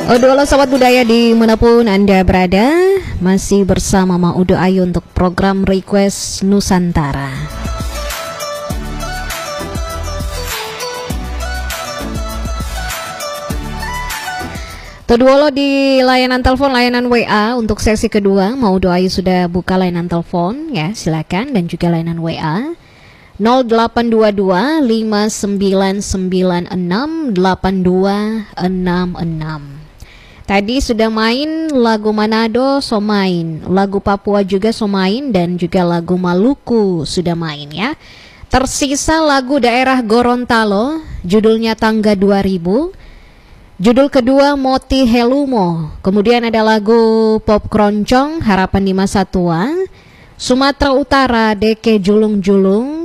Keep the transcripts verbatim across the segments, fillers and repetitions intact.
Odo halo sobat budaya dimanapun Anda berada, masih bersama Maudo Ayu untuk program Request Nusantara. Toduolo di layanan telepon, layanan W A untuk sesi kedua. Maudo Ayu sudah buka layanan telepon ya, silakan, dan juga layanan W A nol delapan dua dua lima sembilan sembilan enam delapan dua enam enam. Tadi sudah main lagu Manado, so main lagu Papua juga, so main, dan juga lagu Maluku sudah main ya. Tersisa lagu daerah Gorontalo, judulnya Tangga dua ribu. Judul kedua Moti Helumo. Kemudian ada lagu Pop Keroncong, Harapan di Masa Tua. Sumatera Utara, Deke Julung Julung.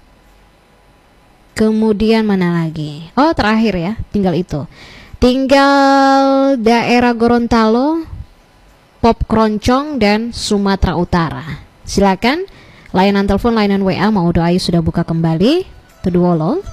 Kemudian mana lagi? Oh, terakhir ya, tinggal itu. Tinggal daerah Gorontalo, Pop Keroncong, dan Sumatera Utara. Silakan, layanan telepon, layanan W A Maudo Ayu sudah buka kembali. Toduolo.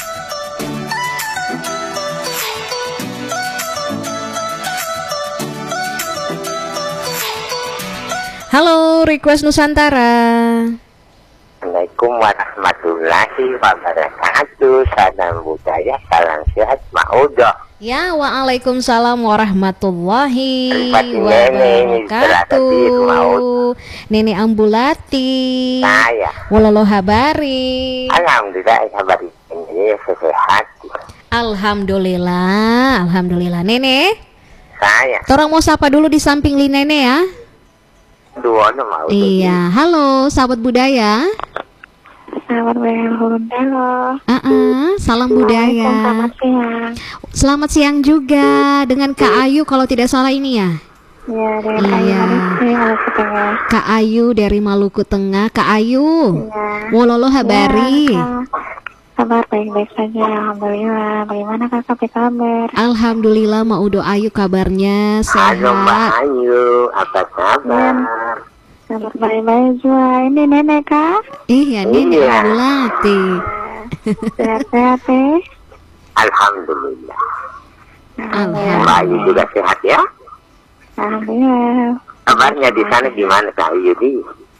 Halo, Request Nusantara. Assalamualaikum warahmatullahi wabarakatuh. Salam budaya, salam sehat, Maudo. Ya, waalaikumsalam warahmatullahi Nenek, wabarakatuh. Nenek Ambulati. Saya. Walolo habari. Alhamdulillah, kabar ini sehat. Alhamdulillah, alhamdulillah. Nenek. Saya. Torang mau sapa dulu di samping Li Nenek ya. Dua Maudo. Iya, halo sahabat budaya. Selamat budaya. Uh -uh, salam budaya. Selamat siang. Selamat siang juga dengan Kak Ayu kalau tidak salah ini ya. Iya, dengan Iya. Ayu Maluku Tengah. Kak Ayu dari Maluku Tengah. Kak Ayu. Iya. Wololo habari. Ya, kabar baik-baik saja, alhamdulillah. Bagaimana kakak kabar? Alhamdulillah, Maudo Ayu kabarnya sehat. Halo Mbak Ayu, apa kabar? Kabar baik-baik juga. Ini nenek kak? Iya, Nenek Iya. Ambulati. Sehat-sehat eh? Alhamdulillah. Alhamdulillah. Mbak Ayu juga sehat ya? Alhamdulillah. Kabarnya di sana gimana Kak Ayu di?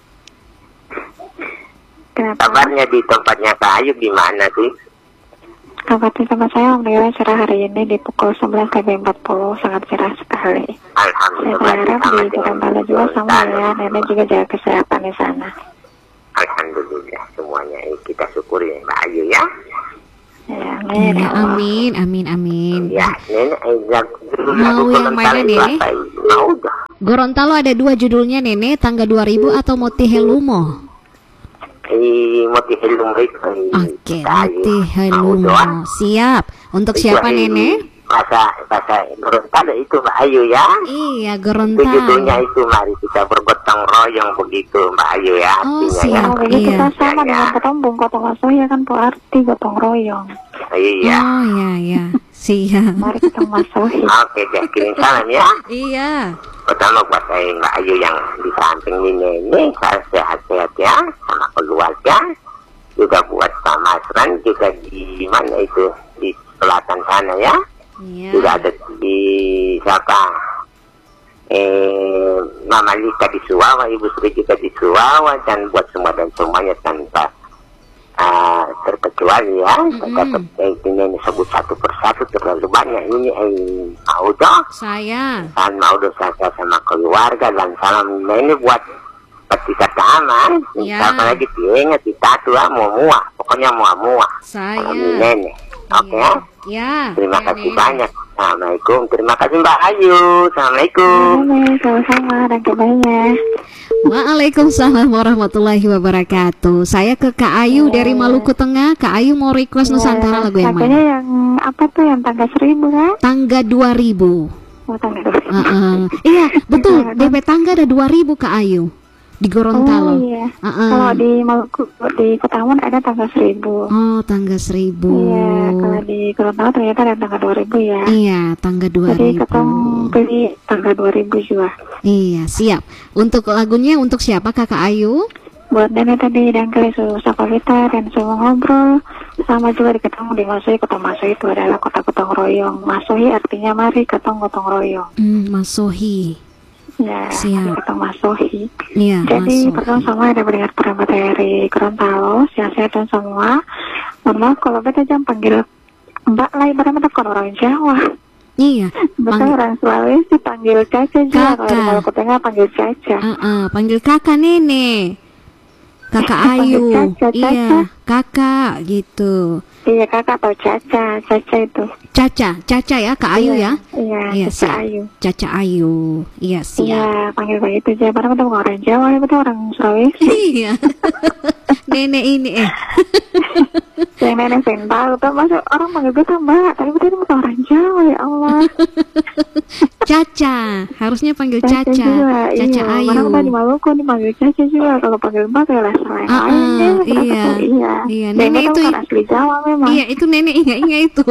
Kenapa? Kabarnya di tempatnya Kak Ayu gimana sih? Kabar di tempat saya alhamdulillah cerah hari ini di pukul sebelas lebih empat puluh, sangat cerah sekali. Saya Alhamdulillah. berharap sama di dengan Gorontalo juga sama ya, nenek juga jaga kesehatan di sana. Alhamdulillah semuanya eh, kita syukuri Mbak Ayu ya. Ya, amin. Iya, amin, amin, amin. Ya, nenek Aizak Mau yang mana, Nenek? Mau dah. Gorontalo ada dua judulnya, Nenek, Tangga dua ribu atau Moti Helumo. Eh, Moti Helumo itu. Oke, Moti Helumo. Siap. Untuk Itu, siapa, eh, Nenek? Bahasa bahasa Gorontalo itu Mbak Ayu ya. Iya, Itu judulnya Gorontalo. itu mari kita bergotong royong begitu Mbak Ayu ya. Oh, Artinya ya. siap. Oh, begitu Iya. kan sama Ya, dengan ya. ketembung gotong royong ya kan bu arti gotong royong. Iya. Oh, iya, iya. Siap. Mari kita masuki. Oke, deh kirim salam ya. Iya. Pertama buat saya Mbak Ayu yang di samping ini nenek, saya sehat-sehat ya sama keluarga. Juga buat Pak Masran juga di mana itu di selatan sana ya. Iya. Juga ada di siapa? Eh, Mama Lika di Suwawa, Ibu Sri juga di Suwawa, dan buat semua dan semuanya tanpa uh, terkecuali ya. Mm-mm. Saya ini sebut satu persatu terlalu banyak ini. Eh, Maudo. Saya. Dan Maudo saya sama keluarga dan salam ini buat ketika aman. Ya. Siapa lagi diingat kita tua mau muah, pokoknya muah muah. Saya. Nenek, oke ya. Ya. Terima ya, kasih Nenek. banyak. Assalamualaikum. Terima kasih Mbak Ayu. Assalamualaikum. Amin, sama-sama dan kebanyakan. Waalaikumsalam warahmatullahi wabarakatuh. Saya ke Kak Ayu dari Maluku Tengah. Kak Ayu mau request Nusantara lagu yang Lagunya mana? yang apa tuh yang tangga seribu kan? Tangga dua ribu. Oh, tangga dua ribu. Uh-uh. Iya, betul. D P tangga ada dua ribu Kak Ayu di Gorontalo. Oh iya. Uh-uh. Kalau di Maluku di Ketahuan ada tangga seribu. Oh, tangga seribu. Iya, kalau di Gorontalo ternyata ada tangga dua ribu ya. Iya, tangga dua Jadi ribu. ketemu beli tangga dua ribu juga. Iya, siap. Untuk lagunya untuk siapa Kakak Ayu? Buat nenek tadi dan kali suruh Saparita dan semua ngobrol sama juga diketemu di Masohi. Kota Masohi itu adalah kota gotong royong. Masohi artinya mari ketong gotong royong. Hmm, Masohi. Ya, Siap. kita Masohi. Iya, Jadi Masohi. pertama sama ada pendengar pertama dari Gorontalo, sehat-sehat dan semua. Mohon maaf kalau beta jam panggil Mbak lah ibaratnya bukan orang Jawa. Iya, Betul panggil, orang Sulawesi panggil Caca juga. Kalau di Kakak. Maluku Tengah panggil Caca. uh, uh, panggil kakak nenek, kakak Ayu, Caca, Caca. iya, kakak gitu. Iya kakak atau Caca, Caca itu. Caca, Caca ya, Kak Ayu ya. Iya, Iya, Caca siap. Ayu. Caca Ayu, iya siap. Iya, panggil begitu aja. Padahal betul orang Jawa, ya betul orang Sulawesi. Iya, nenek ini eh. Yang nenek pengen tahu tuh, masuk orang panggil gue Mbak, tapi betul bukan orang Jawa ya Allah. Caca, harusnya panggil Caca, juga, Caca iya. Ayu. Mana udah di Maluku dipanggil Caca juga. Kalau panggil Mbak kayak lah selain Ah, lain ah, ya. iya. Iya. Iya, Dan nenek itu itu- kan asli Jawa memang. Iya, itu nenek ingat-ingat itu.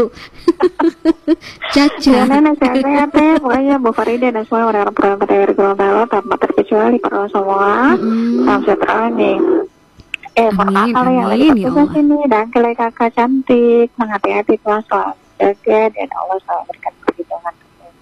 Caca. Ya nenek sehat-sehat ya. Pokoknya Bu Farida dan semua orang-orang perantau dari Gorontalo tanpa terkecuali para semua. Mm. Salam sejahtera nih. Eh, Amin, pertama yang lagi amin, ya bertugas Allah. ini dan kelai kakak cantik, menghati-hati Tuhan selalu jaga dan Allah selalu berikan perlindungan.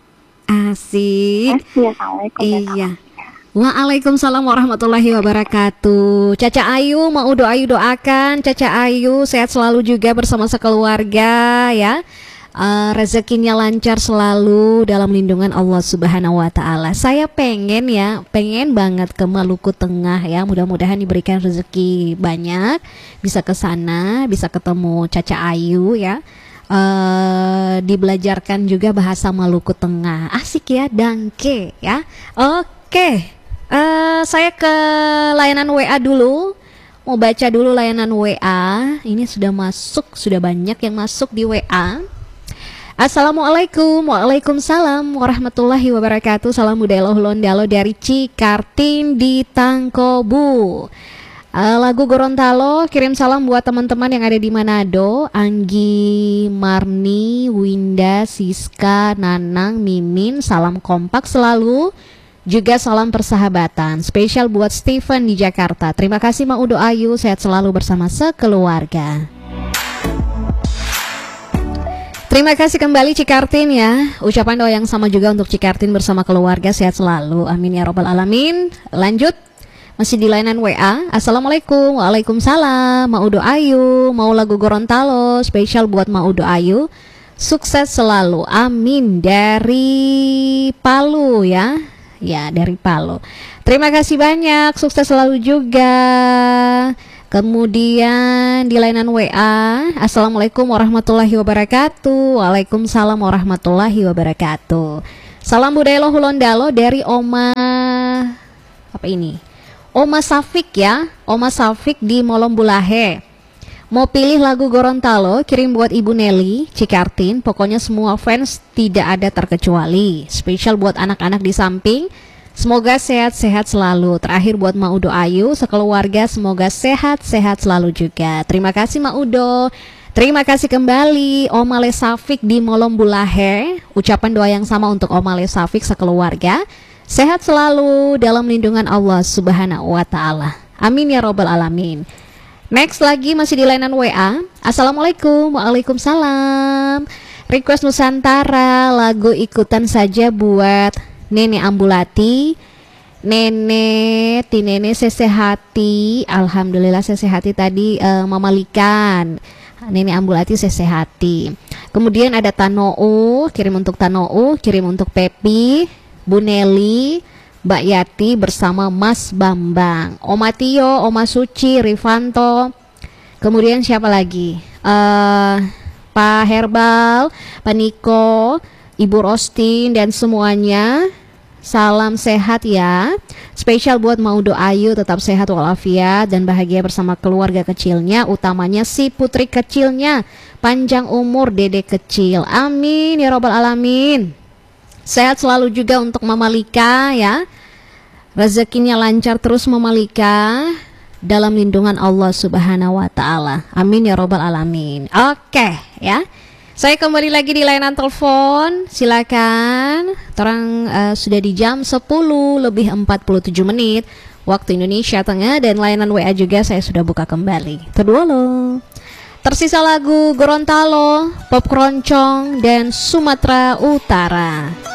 Asik. Terima kasih. Assalamualaikum. dan Iya. Waalaikumsalam warahmatullahi wabarakatuh. Caca Ayu mau doa-ayu doakan Caca Ayu sehat selalu juga bersama sekeluarga ya. Eh, rezekinya lancar selalu dalam lindungan Allah Subhanahu wa taala. Saya pengen ya, pengen banget ke Maluku Tengah ya. Mudah-mudahan diberikan rezeki banyak, bisa ke sana, bisa ketemu Caca Ayu ya. Eh, dibelajarkan juga bahasa Maluku Tengah. Asik ya, dangke ya. Oke. Eh, saya ke layanan W A dulu. Mau baca dulu layanan W A. Ini sudah masuk, sudah banyak yang masuk di W A. Assalamualaikum, waalaikumsalam warahmatullahi wabarakatuh. Salam budaya Londalo dari Cikartin di Tangkobu. Uh, lagu Gorontalo, kirim salam buat teman-teman yang ada di Manado. Anggi, Marni, Winda, Siska, Nanang, Mimin. Salam kompak selalu. Juga salam persahabatan. Spesial buat Steven di Jakarta. Terima kasih Mak Udo Ayu, sehat selalu bersama sekeluarga. Terima kasih kembali Cikartin ya. Ucapan doa yang sama juga untuk Cikartin bersama keluarga, sehat selalu. Amin ya robbal alamin. Lanjut, masih di layanan W A. Assalamualaikum, waalaikumsalam. Mau Udo Ayu, mau lagu Gorontalo spesial buat Mau Udo Ayu. Sukses selalu, amin. Dari Palu ya. Ya, dari Palu. Terima kasih banyak, sukses selalu juga. Kemudian di layanan W A, Assalamualaikum warahmatullahi wabarakatuh. Waalaikumsalam warahmatullahi wabarakatuh. Salam budaya Lohulondalo dari Oma, apa ini? Oma Safik ya, Oma Safik di Molombulahe. Mau pilih lagu Gorontalo, kirim buat Ibu Nelly, Cikartin. Pokoknya semua fans tidak ada terkecuali. Spesial buat anak-anak di samping. Semoga sehat-sehat selalu. Terakhir buat Mak Udo Ayu, sekeluarga semoga sehat-sehat selalu juga. Terima kasih Mak Udo. Terima kasih kembali Om Ale Safik di Molombulahe. Ucapan doa yang sama untuk Om Ale Safik sekeluarga. Sehat selalu dalam lindungan Allah Subhanahu wa taala. Amin ya robbal alamin. Next lagi masih di layanan W A. Assalamualaikum, waalaikumsalam. Request Nusantara, lagu ikutan saja buat Nenek Ambulati, Nenek, ti Nenek Sesehati. Alhamdulillah Sesehati tadi uh, memalikan. Nenek Ambulati Sesehati. Kemudian ada Tanou, kirim untuk Tanou, kirim untuk Pepi, Bu Nelly, Mbak Yati bersama Mas Bambang, Oma Tio, Oma Suci, Rifanto. Kemudian siapa lagi? Uh, Pak Herbal, Pak Niko, Ibu Rostin dan semuanya. Salam sehat ya. Spesial buat Mau Udo Ayu, tetap sehat walafiat dan bahagia bersama keluarga kecilnya, utamanya si putri kecilnya. Panjang umur Dede kecil. Amin ya robbal alamin. Sehat selalu juga untuk Mama Lika ya. Rezekinya lancar terus Mama Lika dalam lindungan Allah Subhanahu wa taala. Amin ya robbal alamin. Oke ya. Saya kembali lagi di layanan telepon. Silakan. Orang uh, sudah di jam sepuluh lebih empat puluh tujuh menit waktu Indonesia Tengah, dan layanan W A juga saya sudah buka kembali. Kedua lo. Tersisa lagu Gorontalo, Pop Keroncong, dan Sumatera Utara.